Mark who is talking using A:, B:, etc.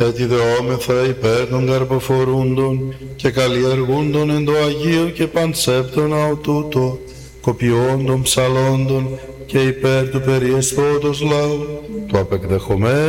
A: Έτσι δεόμεθα υπέρ των καρποφορούντων και καλλιεργούντων εν το Αγίο και πανσέπτων αοτούτο, κοπιών των ψαλόντων και υπέρ του περιεσθότος λαού, το απεκδεχομένου